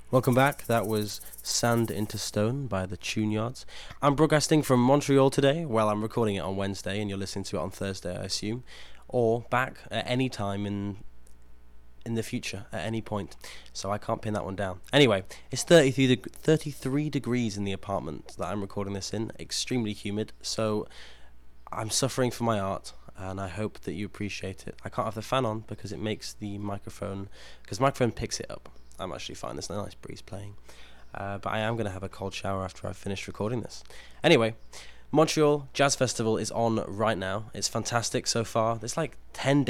Welcome back. That was Sand into Stone by the Tune Yards. I'm broadcasting from Montreal today. Well, I'm recording it on Wednesday and you're listening to it on Thursday, I assume. Or back at any time in the future, at any point. So I can't pin that one down. Anyway, it's 33 degrees in the apartment that I'm recording this in. Extremely humid. So I'm suffering for my art. And I hope that you appreciate it. I can't have the fan on because it makes the microphone... Because the microphone picks it up. I'm actually fine. There's a nice breeze playing. But I am going to have a cold shower after I've finished recording this. Anyway, Montreal Jazz Festival is on right now. It's fantastic so far. There's like 10